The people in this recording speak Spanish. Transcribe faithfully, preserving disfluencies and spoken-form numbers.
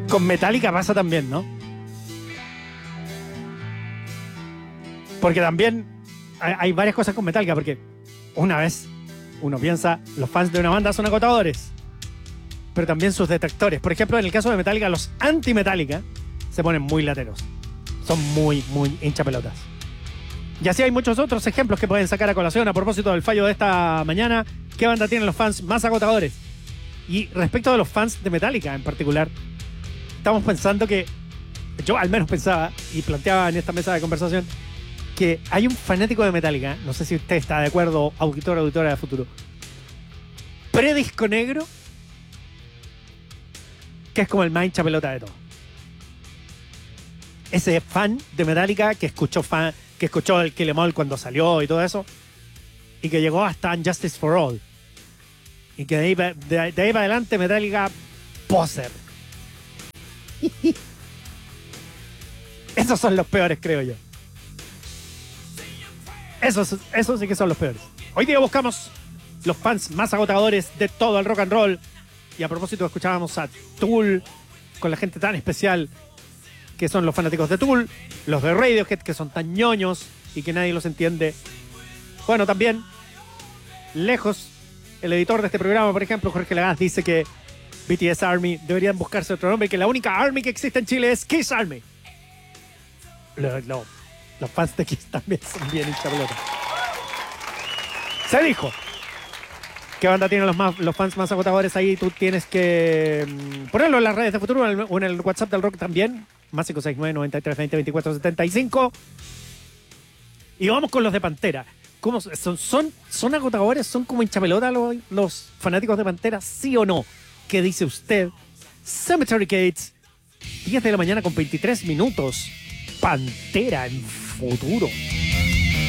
Con Metallica pasa también, ¿no? Porque también hay, hay varias cosas con Metallica, porque una vez uno piensa, los fans de una banda son agotadores, pero también sus detractores. Por ejemplo, en el caso de Metallica, los anti-Metallica se ponen muy lateros. Son muy, muy hinchapelotas. Y así hay muchos otros ejemplos que pueden sacar a colación a propósito del fallo de esta mañana. ¿Qué banda tienen los fans más agotadores? Y respecto de los fans de Metallica en particular, estamos pensando que, yo al menos pensaba y planteaba en esta mesa de conversación, que hay un fanático de Metallica, no sé si usted está de acuerdo, auditor o auditora de futuro, pre-disco negro, que es como el más hincha pelota de todo. Ese fan de Metallica que escuchó fan, que escuchó el Kill 'Em All cuando salió y todo eso, y que llegó hasta Justice for All. Y que de ahí, de, de ahí para adelante Metallica poser. Esos son los peores, creo yo. Esos, esos sí que son los peores. Hoy día buscamos los fans más agotadores de todo el rock and roll. Y a propósito escuchábamos a Tool con la gente tan especial que son los fanáticos de Tool, los de Radiohead que son tan ñoños y que nadie los entiende. Bueno, también lejos, el editor de este programa, por ejemplo, Jorge Lagaz, dice que B T S Army deberían buscarse otro nombre y que la única Army que existe en Chile es Kiss Army. Lo, lo, los fans de Kiss también son bien hinchapelota. Se dijo. ¿Qué banda tienen los, más, los fans más agotadores? Ahí tú tienes que mmm, ponerlo en las redes de Futuro o en, el, o en el WhatsApp del Rock también. Más cinco seis nueve, noventa y tres, veinte, veinticuatro, setenta y cinco. Y vamos con los de Pantera. ¿Cómo son, son, son agotadores? ¿Son como hinchapelota los, los fanáticos de Pantera? ¿Sí o no? ¿Qué dice usted? Cemetery Gates, diez de la mañana con veintitrés minutos. Pantera en Futuro.